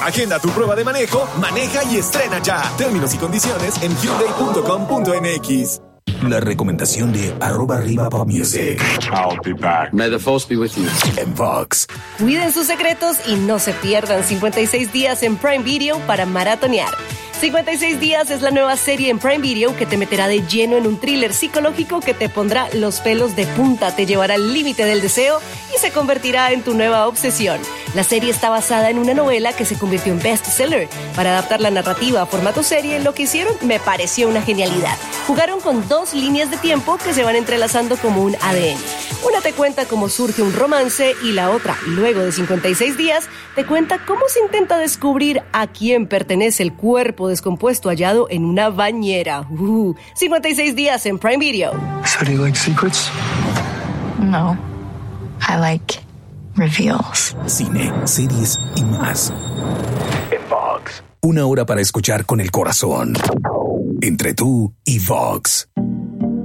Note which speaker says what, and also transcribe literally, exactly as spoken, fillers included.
Speaker 1: Agenda tu prueba de manejo, maneja y estrena ya. Términos y condiciones en hyundai punto com punto m x. La recomendación de arroba arriba pop music.
Speaker 2: I'll be back. May the force be with you.
Speaker 1: En Vox.
Speaker 3: Cuiden sus secretos y no se pierdan cincuenta y seis días en Prime Video para maratonear. cincuenta y seis días es la nueva serie en Prime Video que te meterá de lleno en un thriller psicológico que te pondrá los pelos de punta, te llevará al límite del deseo y se convertirá en tu nueva obsesión. La serie está basada en una novela que se convirtió en bestseller. Para adaptar la narrativa a formato serie, lo que hicieron me pareció una genialidad. Jugaron con dos líneas de tiempo que se van entrelazando como un A D N. Una te cuenta cómo surge un romance y la otra, luego de cincuenta y seis días, te cuenta cómo se intenta descubrir a quién pertenece el cuerpo descompuesto hallado en una bañera. Uh, cincuenta y seis días en Prime Video.
Speaker 4: So do you like secrets?
Speaker 5: No. I like reveals.
Speaker 1: Cine, series y más. En Vox. Una hora para escuchar con el corazón. Entre tú y Vox.